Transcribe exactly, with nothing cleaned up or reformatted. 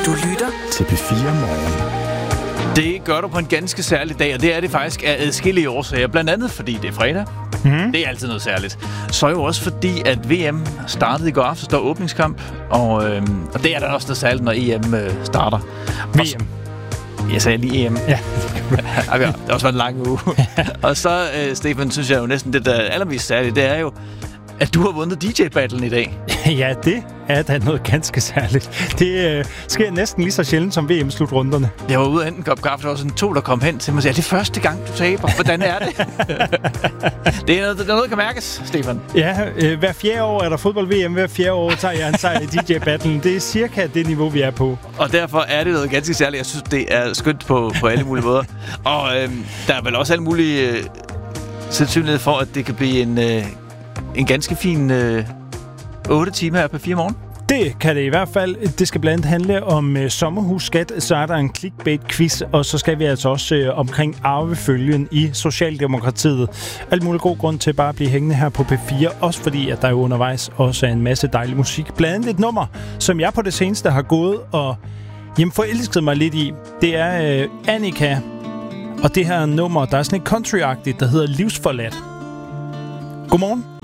Du lytter til P fire Morgen. Det gør du på en ganske særlig dag, og det er det faktisk af adskillige årsager. Blandt andet fordi det er fredag. Mm. Det er altid noget særligt. Så jo også fordi, at V M startede i går aftes, der er åbningskamp. Og, øhm, og det er der også noget særligt, når E M øh, starter. V M. Jeg sagde lige E M. Ja. Okay, det har også været en lang uge. Og så, øh, Stefan, synes jeg jo næsten, det der er allermest særligt, det er jo, at du har vundet D J-battlen i dag. Ja, det er da noget ganske særligt. Det øh, sker næsten lige så sjældent som V M-slutrunderne. Jeg var ude og hente en kop kaffe, der var sådan to, der kom hen til mig og sagde, er det første gang, du taber? Hvordan er det? det er noget, der er noget, der kan mærkes, Stefan. Ja, øh, hver fjerde år er der fodbold-V M. Hver fjerde år tager jeg en sejr i D J-battlen. Det er cirka det niveau, vi er på. Og derfor er det noget ganske særligt. Jeg synes, det er skønt på, på alle mulige måder. Og øh, der er vel også alle mulige øh, sandsynlighed for, at det kan blive en... Øh, En ganske fin øh, otte timer her på fire morgen. Det kan det i hvert fald. Det skal blandt andet handle om øh, sommerhusskat. Så er der en clickbait-quiz, og så skal vi altså også øh, omkring arvefølgen i Socialdemokratiet. Alt muligt god grund til bare at blive hængende her på P fire. Også fordi, at der jo undervejs også er en masse dejlig musik. Blandt andet et nummer, som jeg på det seneste har gået og jamen, forelsket mig lidt i. Det er øh, Annika. Og det her nummer, der er sådan et country-agtigt, der hedder Livsforladt. Godmorgen.